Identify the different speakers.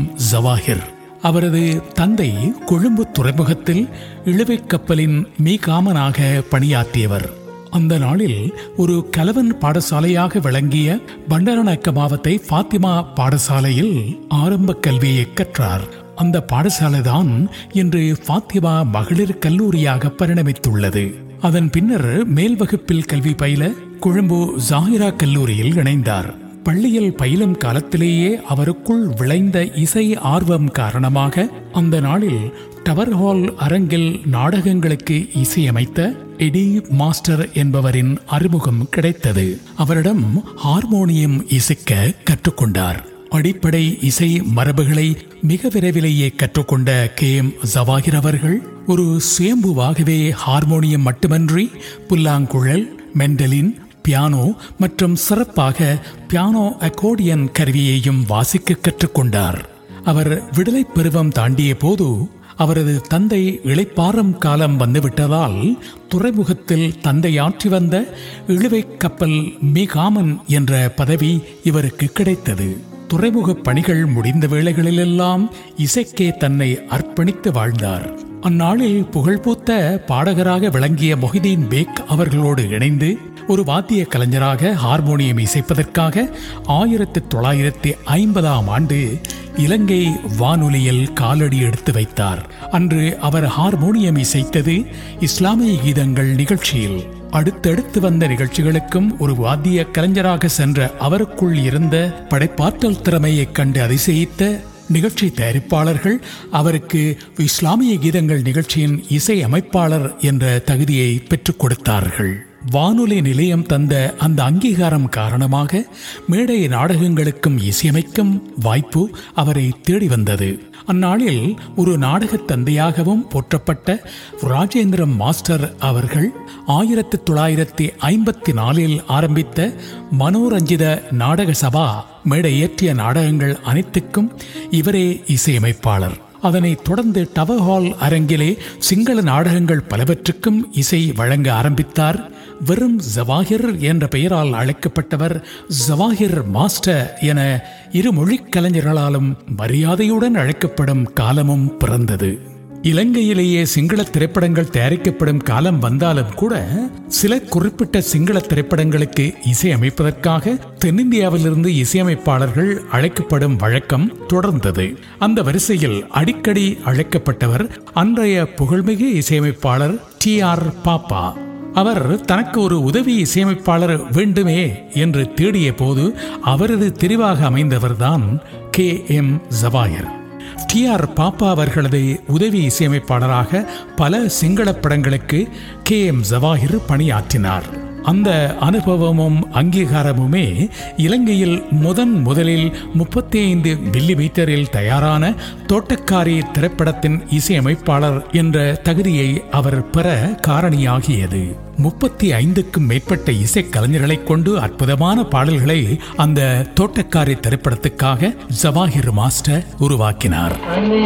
Speaker 1: ஜவாஹிர். அவரது தந்தை கொழும்பு துறைமுகத்தில் இழுவை கப்பலின் மீகாமனாக பணியாற்றியவர். அந்த நாளில் ஒரு கலவன் பாடசாலையாக விளங்கிய பண்டாரநாயக்க மாவட்ட ஃபாத்திமா பாடசாலையில் ஆரம்ப கல்வியை கற்றார். அந்த பாடசாலைதான் இன்று ஃபாத்திமா மகளிர் கல்லூரியாக பரிணமித்துள்ளது. அதன் பின்னர் மேல் வகுப்பில் கல்வி பயில கொழும்பு ஜாகிரா கல்லூரியில் இணைந்தார். பள்ளியில் பயிலும் காலத்திலேயே அவருக்குள் விளைந்த இசை ஆர்வம் காரணமாக அந்த நாளில் டவர் ஹால் அரங்கில் நாடகங்களுக்கு இசையமைத்த எடி மாஸ்டர் என்பவரின் அறிமுகம் கிடைத்தது. அவரிடம் ஹார்மோனியம் இசைக்க கற்றுக்கொண்டார். அடிப்படை இசை மரபுகளை மிக விரைவிலேயே கற்றுக்கொண்ட KM ஜவாஹிர் அவர்கள் ஒரு சுயம்புவாகவே ஹார்மோனியம் மட்டுமன்றி புல்லாங்குழல், மெண்டலின், பியானோ மற்றும் சிறப்பாக பியானோ அக்கோர்டியன் கருவியையும் வாசிக்க கற்றுக்கொண்டார். அவர் விடுதலை பருவம் தாண்டிய போது அவரது தந்தை இளைப்பாறும் காலம் வந்துவிட்டதால் துறைமுகத்தில் தந்தை ஆற்றி வந்த இழுவை கப்பல் மீகாமன் என்ற பதவி இவருக்கு கிடைத்தது. துறைமுக பணிகள் முடிந்த வேளைகளிலெல்லாம் இசைக்கே தன்னை அர்ப்பணித்து வாழ்ந்தார். அந்நாளில் புகழ்பூத்த பாடகராக விளங்கிய மொஹிதீன் பேக் அவர்களோடு இணைந்து ஒரு வாத்திய கலைஞராக ஹார்மோனியம் இசைப்பதற்காக 1950ஆம் ஆண்டு இலங்கை வானொலியில் காலடி எடுத்து வைத்தார். அன்று அவர் ஹார்மோனியம் இசைத்தது இஸ்லாமிய கீதங்கள் நிகழ்ச்சியில். அடுத்தடுத்து வந்த நிகழ்ச்சிகளுக்கும் ஒரு வாத்திய கலைஞராக சென்ற அவருக்குள் இருந்த படைப்பாற்றல் திறமையைக் கண்டு அதிசயித்த நிகழ்ச்சி தயாரிப்பாளர்கள் அவருக்கு இஸ்லாமிய கீதங்கள் நிகழ்ச்சியின் இசை அமைப்பாளர் என்ற தகுதியை பெற்றுக் கொடுத்தார்கள். வானொலி நிலையம் தந்த அந்த அங்கீகாரம் காரணமாக மேடை நாடகங்களுக்கும் இசையமைக்கும் வாய்ப்பு அவரை தேடி வந்தது. அந்நாளில் ஒரு நாடக தந்தையாகவும் போற்றப்பட்ட ராஜேந்திரம் மாஸ்டர் அவர்கள் 1954இல் ஆரம்பித்த மனோரஞ்சித நாடக சபா மேடையேற்றிய நாடகங்கள் அனைத்துக்கும் இவரே இசையமைப்பாளர். அதனைத் தொடர்ந்து டவர் ஹால் அரங்கிலே சிங்கள நாடகங்கள் பலவற்றுக்கும் இசை வழங்க ஆரம்பித்தார். வெறும் ஜவாஹிர் என்ற பெயரால் அழைக்கப்பட்டவர் ஜவாஹிர் மாஸ்டர் என இரு மொழிக் கலைஞர்களாலும் மரியாதையுடன் அழைக்கப்படும் காலமும் பிறந்தது. இலங்கையிலேயே சிங்கள திரைப்படங்கள் தயாரிக்கப்படும் காலம் வந்தாலும் கூட சில குறிப்பிட்ட சிங்கள திரைப்படங்களுக்கு இசையமைப்பதற்காக தென்னிந்தியாவிலிருந்து இசையமைப்பாளர்கள் அழைக்கப்படும் வழக்கம் தொடர்ந்தது. அந்த வரிசையில் அடிக்கடி அழைக்கப்பட்டவர் அன்றைய புகழ்மிகு இசையமைப்பாளர் TR பாப்பா. அவர் தனக்கு ஒரு உதவி இசையமைப்பாளர் வேண்டுமே என்று தேடிய போது அவரது தெரிவாக அமைந்தவர்தான் KM ஜவாஹிர். TR பாப்பா அவர்களது உதவி இசையமைப்பாளராக பல சிங்கள படங்களுக்கு KM ஜவாஹிர் பணியாற்றினார். அந்த அனுபவமும் அங்கீகாரமுமே இலங்கையில் முதலில் 35 மில்லிமீட்டரில் தயாரான தோட்டக்காரி திரைப்படத்தின் இசையமைப்பாளர் என்ற தகுதியை அவர் பெற காரணியாகியது. 35க்கும் மேற்பட்ட இசைக்கலைஞர்களை கொண்டு அற்புதமான பாடல்களை அந்த தோட்டக்காரி திரைப்படத்துக்காக ஜவாஹிர் மாஸ்டர் உருவாக்கினார்.